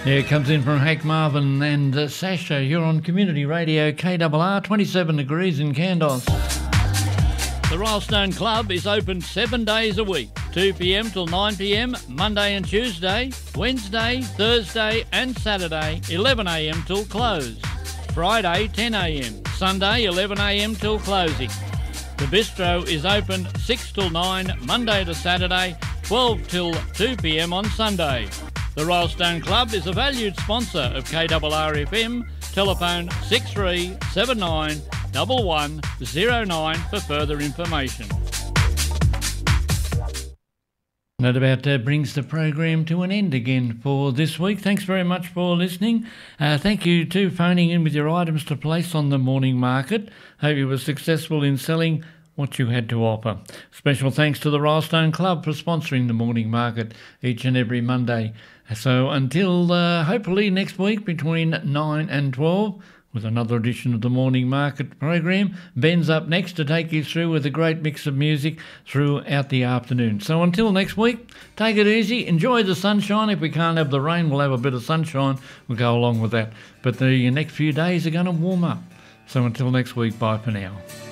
Here comes in from Hank Marvin and Sasha. You're on Community Radio KRR, 27 degrees in Kandos. The Rylestone Club is open 7 days a week, 2 p.m. till 9 p.m, Monday and Tuesday, Wednesday, Thursday and Saturday, 11 a.m. till close. Friday, 10 a.m, Sunday, 11 a.m. till closing. The bistro is open 6 till 9, Monday to Saturday, 12 till 2 p.m. on Sunday. The Rylestone Club is a valued sponsor of KRR FM. Telephone 6379 1109 for further information. That about brings the program to an end again for this week. Thanks very much for listening. Thank you too phoning in with your items to place on the morning market. Hope you were successful in selling what you had to offer. Special thanks to the Rylestone Club for sponsoring the morning market each and every Monday. So until hopefully next week between 9 and 12 with another edition of the Morning Market program. Ben's up next to take you through with a great mix of music throughout the afternoon. So until next week, take it easy, enjoy the sunshine. If we can't have the rain, we'll have a bit of sunshine. We'll go along with that. But the next few days are going to warm up. So until next week, bye for now.